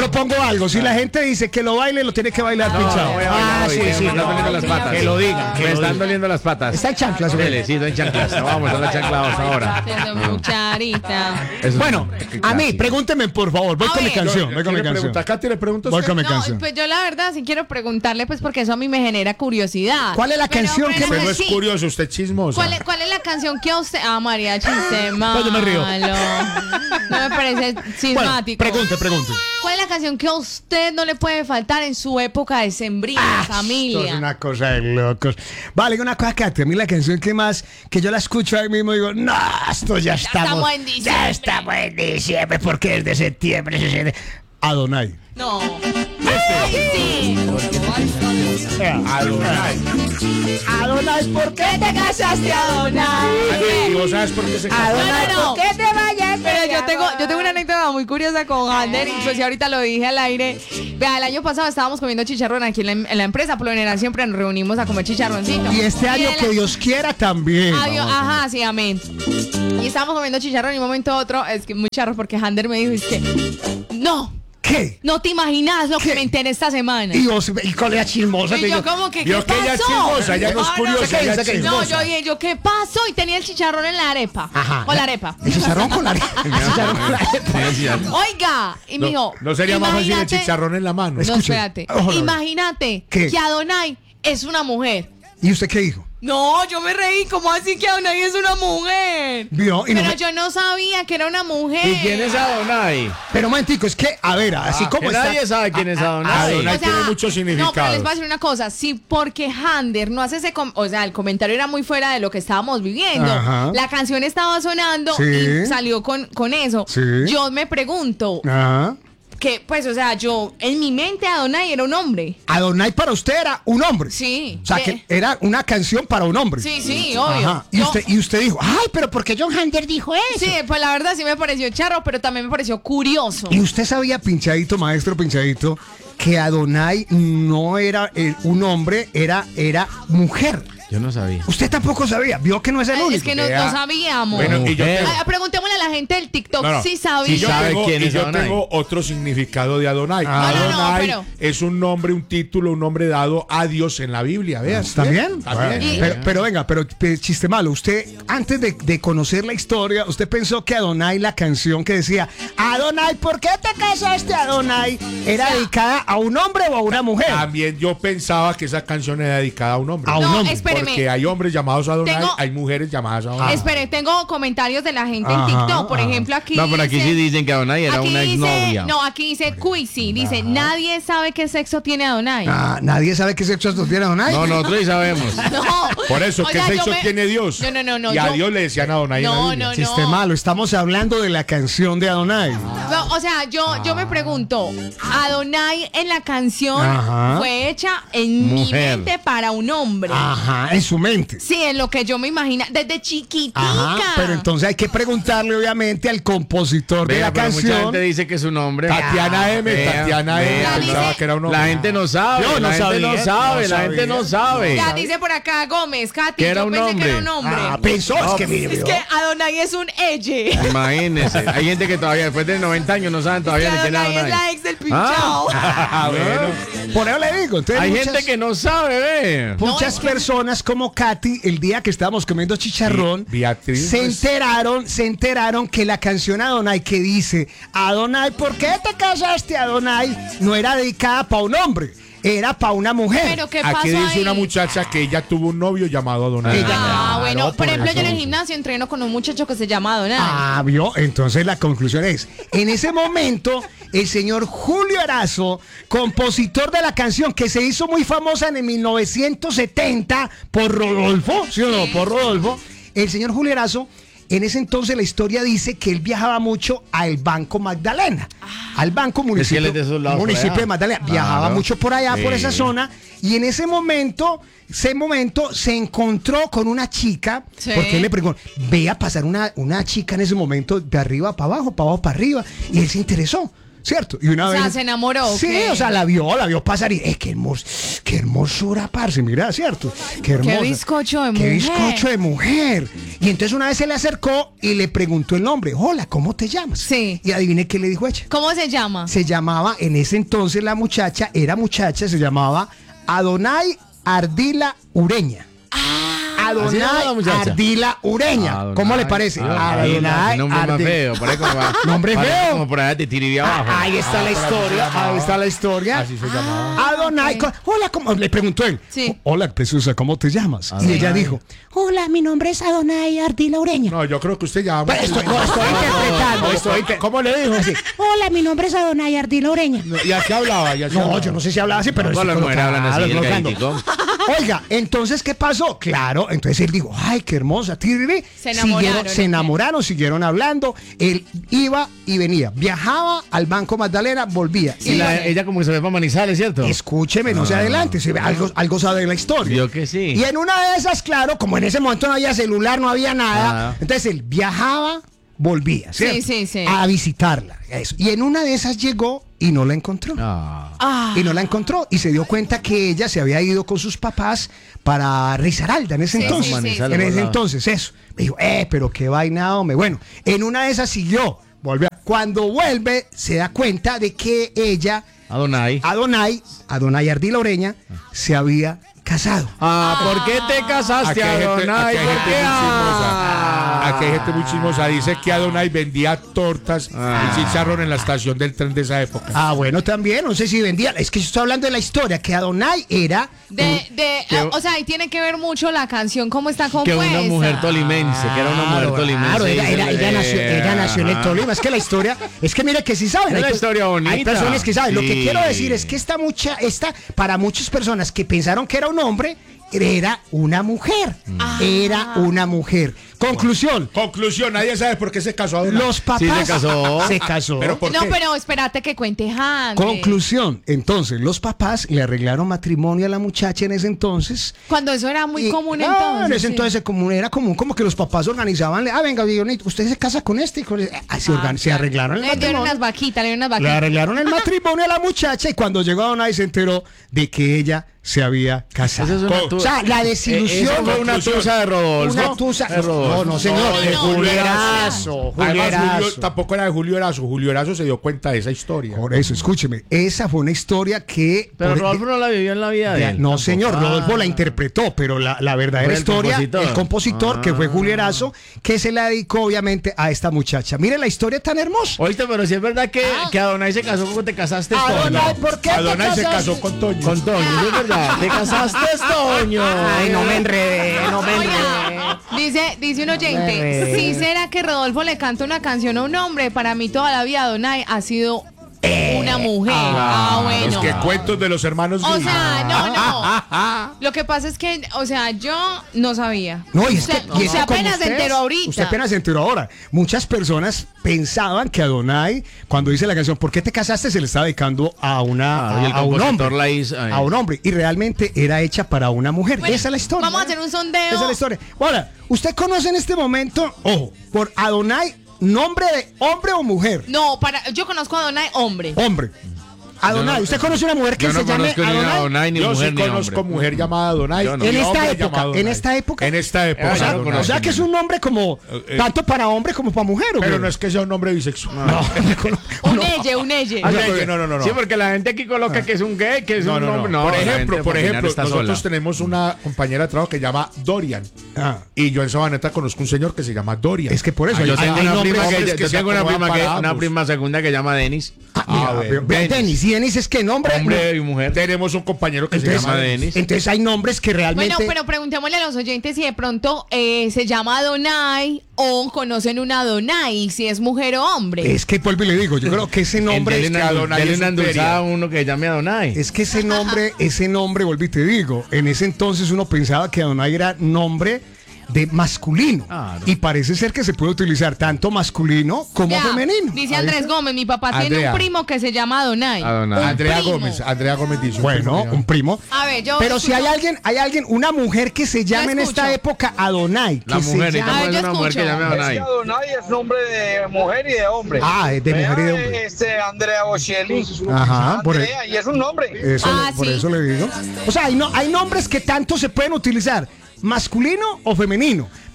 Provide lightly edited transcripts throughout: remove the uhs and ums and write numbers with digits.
propongo algo. Si la gente dice que lo baile, lo tiene que bailar pinchado. Sí. Me están doliendo las patas. Que lo digan. Me están doliendo las patas. Está en chanclas, güey. Sí, estoy en chanclas. Vamos a la chancla ahora. Cucharita. Bueno, a mí, pregúnteme por favor. Voy con mi canción. Katy, ¿le preguntas? Voy con mi No, canción. pues yo la verdad sí quiero preguntarle, pues porque eso a mí me genera curiosidad. ¿Cuál es la canción que Usted no es sí. curioso, usted es chismoso. ¿Cuál es la canción que a usted... Ah, María, chiste malo. Pues yo me río. No me parece sismático. Bueno, pregunte. ¿Cuál es la canción que a usted no le puede faltar en su época de sembrina, Esto es familia? una cosa de locos. Vale, una cosa, Katy, a mí la canción que yo la escucho ahí mismo digo, no, esto ya estamos en diciembre. Ya estamos en diciembre, porque es de septiembre. Adonai. No. Ay, sí. Adonai, ¿por qué te casaste, Adonai? ¿Y vos sabes por qué se casó? No. ¿Por qué te vayas? Pero yo tengo una anécdota muy curiosa con Ander, incluso ahorita lo dije al aire. Vea, el año pasado estábamos comiendo chicharrón aquí en la empresa, por lo general siempre nos reunimos a comer chicharroncito. Y este año que Dios quiera también. Adiós, ajá, sí, amén. Y estábamos comiendo chicharrón y un momento a otro, es que muy charro porque Ander me dijo, es que, no. ¿Qué? No te imaginas lo que me enteré esta semana. Y vos, y con la chismosa. Y yo como que, ¿qué Vio que ella es pasó? chismosa, ella no es curiosa, ella es No, chismosa. yo dije, ¿qué pasó? Y tenía el chicharrón en la arepa. Ajá. Con la arepa. El chicharrón con la arepa. Oiga, y me dijo, No sería más fácil el imagínate- chicharrón en la mano. No, Escuche, espérate. ojo, Imagínate ¿Qué? que Adonai es una mujer. ¿Y usted qué dijo? No, yo me reí. ¿Cómo así que Adonai es una mujer? Vio, y no Pero me- yo no sabía que era una mujer. ¿Y quién es Adonai? Pero un momentico, es que, a ver, así como Que está. nadie sabe quién es Adonai. Adonai tiene muchos No, pero les voy a significados. decir una cosa. Sí, porque Hander no hace ese... O sea, el comentario era muy fuera de lo que estábamos viviendo. Ajá. La canción estaba sonando Sí. y salió con eso. Sí. Yo me pregunto Ajá. que, pues, o sea, yo... En mi mente Adonai era un hombre. Adonai para usted era un hombre. Sí. O sea, que era una canción para un hombre. Sí, sí, obvio. Ajá. Yo- Y usted dijo, ay, pero ¿por qué John Hander dijo eso? Sí, pues la verdad sí me pareció charro, pero también me pareció curioso. Y usted sabía, pinchadito, maestro pinchadito, que Adonai no era un hombre, era mujer. Yo no sabía. Usted tampoco sabía, vio que no es el único. Es que no Vea. sabíamos. Bueno, y yo Mujer. tengo, Preguntémosle a la gente del TikTok No, no. si sabía. Sí sabe quién y es yo Adonai. tengo otro significado de Adonai. No, no, Adonai pero- es un nombre, un título, un nombre dado a Dios en la Biblia. Vean. ¿Está bien? Está bien. Pero venga, chiste malo. Usted, antes de conocer la historia, usted pensó que Adonai, la canción que decía, Adonai, ¿por qué te casaste, Adonai? ¿Era dedicada a un hombre o a una mujer? También yo pensaba que esa canción era dedicada a un hombre. A un No, hombre. espéreme. Porque hay hombres llamados Adonai, Tengo- hay mujeres llamadas Adonai. Espere, tengo comentarios de la gente en Ajá, TikTok. Por ajá. ejemplo, aquí No, pero aquí sí dicen que Adonai era aquí una dice- exnovia. No, aquí dice Quisi. Dice, nadie sabe qué sexo tiene Adonai. Ah, nadie sabe qué sexo tiene Adonai. No, nosotros sí sabemos. No. Por eso, O ¿qué sea, sexo yo me- tiene Dios? No. Y a yo- Dios le decían Adonai en la No, Biblia. no, Chiste malo, estamos hablando de la canción de Adonai. No, o sea, yo me pregunto, Adonai en la canción Ajá. fue hecha en mi Mujer. mente para un hombre. Ajá, en su mente. Sí, en lo que yo me imagino, desde chiquitica. Ajá, pero entonces hay que preguntarle obviamente al compositor de Vea, la pero mucha canción. gente dice que es un hombre. Tatiana M, Vea, Tatiana M vea. pensaba Dice- que era un hombre. La gente no sabe. Yo no la gente sabía, no sabe. no La gente sabía. no sabe. Ya dice por acá Gómez, Katy, Que era yo un pensé que era un hombre. hombre. Ah, pensó, es que mire, Es vio. que Adonai es un elle. Imagínese. Hay gente que todavía, después de 90 años, no saben todavía ni quién es Adonai es la Adonai. ex del pinchao. Ah, bueno. Por eso le digo, entonces Hay muchas- gente que no sabe, ve. Muchas No, es que- personas como Katy, el día que estábamos comiendo chicharrón, Beatriz, se pues. enteraron que la canción Adonai que dice Adonai, ¿por qué te casaste, Adonai? No era dedicada para un hombre, era para una mujer. Pero ¿qué pasó Aquí dice ahí? una muchacha que ella tuvo un novio llamado Adonai. Ella- Ah, bueno, Claro, por ejemplo, eso. yo en el gimnasio entreno con un muchacho que se llama Adonai. Ah, vio. Entonces la conclusión es, en ese momento, el señor Julio Erazo, compositor de la canción que se hizo muy famosa en el 1970 por Rodolfo, ¿sí o no? Por Rodolfo, el señor Julio Erazo, en ese entonces la historia dice que él viajaba mucho al Banco Magdalena, al Banco Municipio, él es de esos lados por municipio allá. de Magdalena, viajaba Claro. mucho por allá, por Sí. esa zona, y en ese momento se encontró con una chica, Sí. porque él le preguntó, veía pasar una chica en ese momento de arriba para abajo para arriba, y él se interesó, ¿cierto? Y una O sea, vez, ¿se enamoró o Sí, qué? o sea, la vio pasar y qué hermosura, parce, mira, ¿cierto? Qué hermosa. bizcocho de Qué mujer. bizcocho de mujer. Y entonces una vez se le acercó y le preguntó el nombre. Hola, ¿cómo te llamas? Sí. Y adivine qué le dijo ella. ¿Cómo se llama? Se llamaba, en ese entonces la muchacha, se llamaba Adonai Ardila Ureña. ¿Así se llama la Adonai muchacha? Ardila Ureña. Adonai, ¿Cómo le parece? Adonai, nombre más Ardila. feo. Por ahí como va. Nombre Parece feo. Como por allá de Tiribí abajo. Ahí está la historia, ahí está la historia. Así se llamaba. Adonai, ok. hola, ¿cómo? Le preguntó él. Sí. Hola, preciosa, ¿cómo te llamas? Y ella dijo, hola, mi nombre es Adonai Ardila Ureña. No, yo creo que usted ya... Pues estoy interpretando, ¿Cómo le dijo? hola, mi nombre es Adonai Ardila Ureña. ¿Y a qué hablaba? ¿Y a qué No, hablaba? yo no sé si hablaba así, pero Todas las estoy mujeres hablan así, el colocando. galletico. Oiga, entonces, ¿qué pasó? Claro, entonces él dijo, ay, qué hermosa, tiriri. Se enamoraron, Se enamoraron, siguieron hablando. Él iba y venía, viajaba al Banco Magdalena, volvía. Y ella como que se ve para Manizales, ¿cierto? Escúcheme, no se adelante, algo sabe de la historia. Yo que sí. Y en una de esas, claro, como en ese momento no había celular, no había nada, Ah. entonces él viajaba, volvía, ¿cierto? sí. A visitarla. Eso. Y en una de esas llegó y no la encontró. Ah. Y no la encontró y se dio cuenta que ella se había ido con sus papás para Risaralda en ese Sí, entonces. sí, sí. Manizales, En ese por lado. entonces, eso. Me dijo, pero qué vaina, hombre. Bueno, en una de esas siguió. Cuando vuelve, se da cuenta de que ella, Adonai. Adonai Ardila Ureña, se había casado. ¿Por qué te casaste, Adonai? ¿Por qué? Aquí hay gente muy chismosa. Dice que Adonai vendía tortas y chicharrón en la estación del tren de esa época. Bueno, también, no sé si vendía. Es que yo estoy hablando de la historia, que Adonai era... O sea, ahí tiene que ver mucho la canción, cómo está Que compuesta. una mujer tolimense, que era una mujer tolimense. Claro, ella nació en el Ah. Tolima. Es que la historia, es que mire que sí saben. Es la Hay historia bonita. Hay personas que saben. Lo que Sí. quiero decir es que para muchas personas que pensaron que era un hombre, era una mujer. Era una mujer. Conclusión. Conclusión, nadie sabe por qué se casó Adonai. Los papás Sí, se casó. se casó. ¿Pero por No, qué? pero espérate que cuente Hans. Conclusión. Entonces, los papás le arreglaron matrimonio a la muchacha en ese entonces. Cuando eso era muy común No, entonces. en ese sí. entonces era común como que los papás organizaban, venga, usted se casa con este y con ese. Se arreglaron el Le dieron matrimonio. unas vaquitas, Le arreglaron el matrimonio a la muchacha y cuando llegó Adonai se enteró de que ella se había casado. Eso es una O sea, la desilusión. Eso fue una tusa de Rodolfo. Una tusa. De Rodolfo. No, señor. de Julio Erazo. Además, Julio Julio Erazo. tampoco era de Julio Erazo. Julio Erazo se dio cuenta de esa historia. Por eso, escúcheme. Esa fue una historia que. Pero Rodolfo no la vivió en la vida de él. No, tampoco. señor, Rodolfo la interpretó, pero la verdadera Fue el historia, compositor. el compositor, que fue Julio Erazo, que se la dedicó obviamente a esta muchacha. Mire la historia tan hermosa. Oíste, pero si es verdad que Adonai se casó como te casaste, Adonai, Toño. ¿por qué Adonai te se casaste? casó con Toño. Con Toño, ¿sí es verdad? Te casaste, Toño. Ay, no me enredé, no me enredé. Dice un oyente, ¿sí será que Rodolfo le canta una canción a un hombre? Para mí toda la vida Adonai ha sido una mujer. Bueno. Los que cuentos de los hermanos O Grimm. sea, no. Lo que pasa es que, o sea, yo no sabía. No, y es que, Usted- usted como apenas se ustedes, enteró ahorita. Usted apenas se enteró ahora. Muchas personas pensaban que Adonai, cuando dice la canción ¿Por qué te casaste?, se le estaba dedicando a y el un compositor hombre. la hizo, A un hombre. Y realmente era hecha para una mujer. Bueno, Esa es la historia. vamos a hacer un sondeo. Esa es la historia. Ahora, ¿usted conoce en este momento, ojo, por Adonai, nombre de hombre o mujer? No, yo conozco a Adonai hombre. Hombre. Adonai, ¿usted conoce una mujer que Yo no se llame conozco ni una Adonai? Adonai, ni Yo mujer, sí ni conozco hombre. mujer llamada Adonai. Yo no. y En esta hombre época, llamado en Adonai. esta época. En esta época. Ah, O sea, yo no conozco o sea que es un nombre como tanto para hombre como para mujer. ¿o Pero qué? no es que sea un hombre bisexual. Un elle. Ah, No. Sí, porque la gente aquí coloca que es un gay, que es un hombre. No, Por la ejemplo, gente imaginar está nosotros sola. tenemos una compañera de trabajo que se llama Dorian. Ah. Y yo en Sabaneta conozco un señor que se llama Dorian. Es que por eso Yo hay tengo una nombres- prima hombres que que yo se tengo una acomodan prima para que una ambos. prima segunda que llama Denis. Mira, bueno. Denis. Y Denis es que nombre. Hombre y mujer. Tenemos un compañero que se Entonces, llama Denis. entonces hay nombres que realmente. Bueno, pero preguntémosle a los oyentes si de pronto se llama Adonai o conocen una Adonai, si es mujer o hombre. Es que vuelvo y le digo, yo creo que ese nombre Dele es, una- Adonai es una un endulzada a feria. uno que llame Adonai. es que ese nombre, vuelvo y te digo, en ese entonces uno pensaba que Adonai era nombre de masculino. Claro. Y parece ser que se puede utilizar tanto masculino como Ya, femenino. Dice Ahí Andrés está. Gómez, mi papá tiene Andrea. un primo que se llama Adonai. Adonai. Un Andrea primo. Gómez dice. Bueno, un primo. A ver, yo Pero si escucho- hay alguien, una mujer que se llame en esta escucho. época Adonai. La que se mujer, llame- A ver, necesitamos yo una mujer que escucho. llame Adonai. Adonai es nombre de mujer y de hombre. Ah, es de mujer y de hombre. Andrea Bocelli. Ajá, por Andrea, y es un nombre. eso, por sí. eso le digo. O sea, hay nombres que tanto se pueden utilizar, masculino o femenino.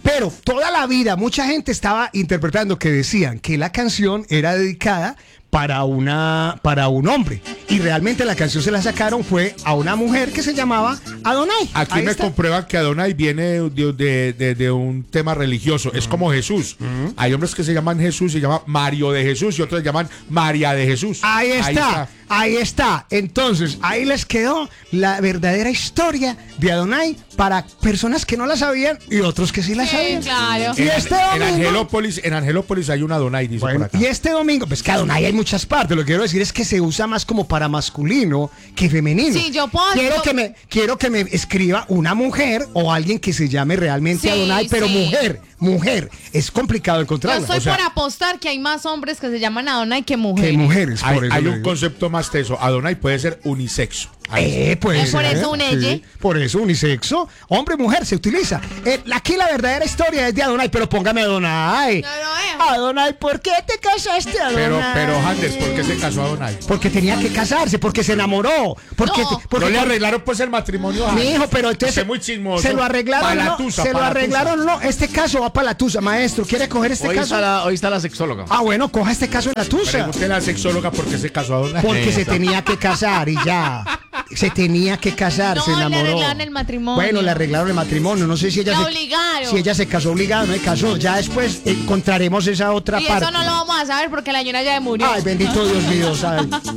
Pero toda la vida mucha gente estaba interpretando que decían que la canción era dedicada para un hombre. Y realmente la canción se la sacaron fue a una mujer que se llamaba Adonai. Aquí Ahí me está. comprueban que Adonai viene de un tema religioso. Es como Jesús. Hay hombres que se llaman Jesús, se llama Mario de Jesús, y otros se llaman María de Jesús. Ahí está. Entonces, ahí les quedó la verdadera historia de Adonai para personas que no la sabían y otros que sí la Sí, sabían. claro. Y este domingo, En Angelópolis hay un Adonai, dice bueno, por acá. y este domingo, pues que Adonai hay muchas partes. Lo que quiero decir es que se usa más como para masculino que femenino. Sí, yo puedo- Quiero yo- que me escriba una mujer o alguien que se llame realmente Sí, Adonai, pero sí. mujer. Es complicado Yo encontrarla. estoy O sea, por apostar que hay más hombres que se llaman Adonai que mujeres. que mujeres. Hay, por eso hay le un digo. concepto más teso. Adonai puede ser unisexo. Puede Es por ser, eso un elle. por eso uninsexo. Hombre, mujer, se utiliza. Aquí la verdadera historia es de Adonai, pero póngame Adonai. No, Adonai, ¿por qué te casaste, Adonai? Pero Handes, ¿por qué se casó Adonai? Porque tenía que casarse, porque se enamoró. Porque, No. porque No le arreglaron pues el matrimonio a mi hijo, pero entonces Usted es muy chismoso. se lo arreglaron, Pa' la no, tusa, se pa' lo la arreglaron, no, este caso va para la tusa, maestro, ¿quiere coger este caso? Hoy está la sexóloga. Ah, bueno, coja este caso en la tusa. Pregúntele a la sexóloga por qué se casó Adonai. Porque se tenía que casar y ya. Se tenía que casar, No, se le enamoró. arreglaron el matrimonio. Bueno, le arreglaron el matrimonio. No sé si ella La se obligaron. Si ella se casó obligada, no se casó. Ya después encontraremos esa otra Y parte. eso no lo vamos a saber porque la señora ya murió. Ay, bendito Dios mío, ¿sabe?